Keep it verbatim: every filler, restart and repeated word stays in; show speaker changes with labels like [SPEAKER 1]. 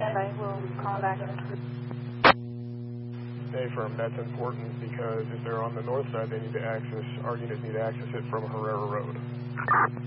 [SPEAKER 1] Standby, we'll call back.
[SPEAKER 2] Hey, firm, that's important because if they're on the north side, they need to access, our units need to access it from Herrera Road.